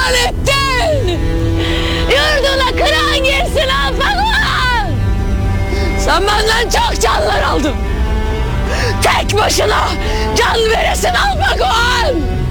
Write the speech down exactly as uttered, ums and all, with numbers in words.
isyan ettin. Yurduna kıran girsin Alpagon. Sen benden çok canlar aldın. Tek başına can veresin Alpagon.